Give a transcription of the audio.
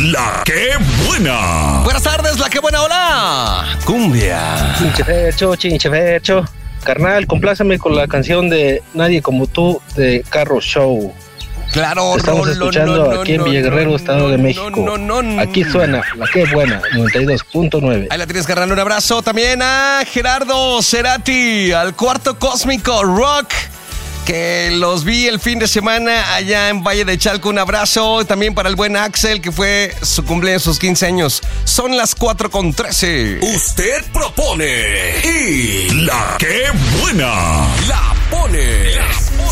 La que buena. Buenas tardes, la que buena, hola. Cumbia. Chinche Fercho. Carnal, compláceme con la canción de Nadie Como Tú de Carro Show. Claro, estamos escuchando aquí en Villaguerrero, Estado de México. Aquí suena la que buena, 92.9. Ahí la tienes, carnal. Un abrazo también a Gerardo Cerati, al Cuarto Cósmico Rock, que los vi el fin de semana allá en Valle de Chalco. Un abrazo también para el buen Axel, que fue su cumpleaños, sus 15 años. Son las 4:13. Usted propone y la que buena La pone.